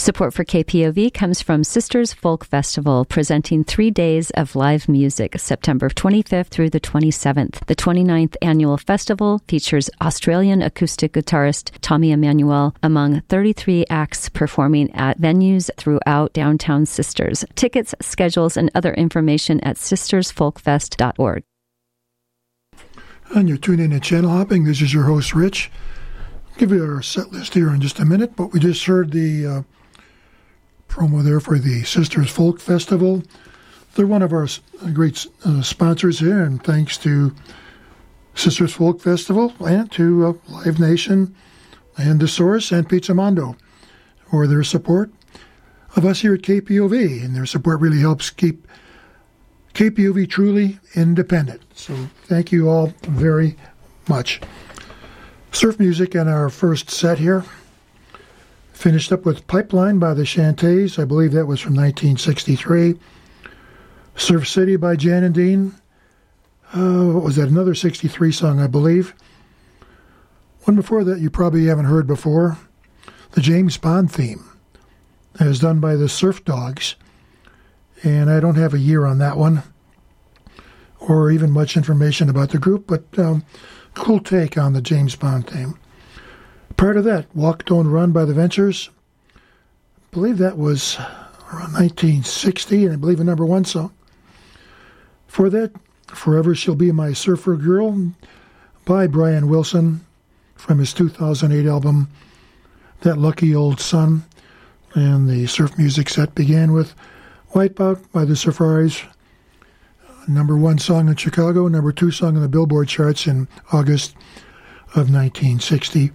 Support for KPOV comes from Sisters Folk Festival, presenting 3 days of live music, September 25th through the 27th. The 29th annual festival features Australian acoustic guitarist Tommy Emmanuel among 33 acts performing at venues throughout downtown Sisters. Tickets, schedules, and other information at sistersfolkfest.org. And you're tuning in to Channel Hopping. This is your host, Rich. I'll give you our set list here in just a minute, but we just heard the promo there for the Sisters Folk Festival. They're one of our great sponsors here, and thanks to Sisters Folk Festival and to Live Nation and The Source and Pizza Mondo for their support of us here at KPOV, and their support really helps keep KPOV truly independent. So thank you all very much. Surf music in our first set here. Finished up with Pipeline by the Shantays. I believe that was from 1963. Surf City by Jan and Dean. What was that? Another 63 song, I believe. One before that you probably haven't heard before. The James Bond theme. That was done by the Surf Dogs. And I don't have a year on that one, or even much information about the group, but cool take on the James Bond theme. Part of that, Walk, Don't Run by the Ventures. I believe that was around 1960, and I believe a number one song. For that, Forever She'll Be My Surfer Girl by Brian Wilson from his 2008 album, That Lucky Old Sun. And the surf music set began with Wipeout by the Safaris, number one song in Chicago, number two song on the Billboard charts in August of 1960.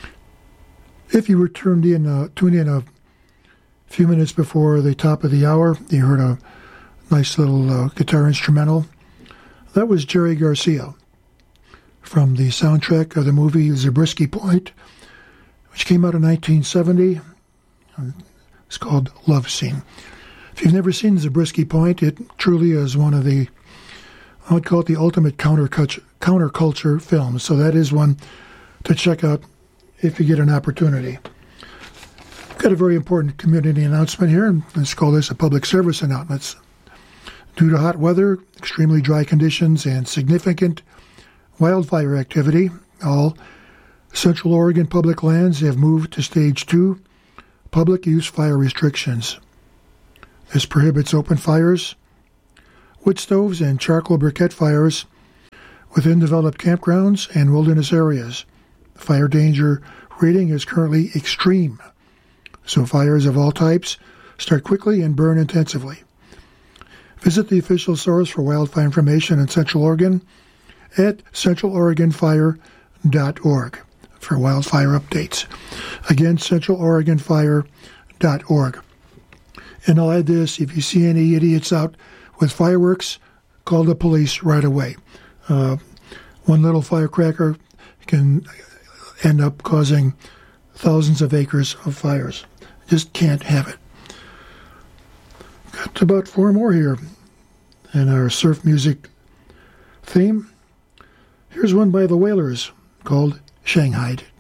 If you were tuned in a few minutes before the top of the hour, you heard a nice little guitar instrumental. That was Jerry Garcia from the soundtrack of the movie Zabriskie Point, which came out in 1970. It's called Love Scene. If you've never seen Zabriskie Point, it truly is one of the, I would call it the ultimate counterculture films. So that is one to check out if you get an opportunity. I've got a very important community announcement here. Let's call this a public service announcement. Due to hot weather, extremely dry conditions, and significant wildfire activity, all Central Oregon public lands have moved to Stage 2 public use fire restrictions. This prohibits open fires, wood stoves, and charcoal briquette fires within developed campgrounds and wilderness areas. The fire danger rating is currently extreme, so fires of all types start quickly and burn intensively. Visit the official source for wildfire information in Central Oregon at centraloregonfire.org for wildfire updates. Again, centraloregonfire.org. And I'll add this, if you see any idiots out with fireworks, call the police right away. One little firecracker can end up causing thousands of acres of fires. Just can't have it. Got about four more here in our surf music theme. Here's one by the Wailers called Shanghai.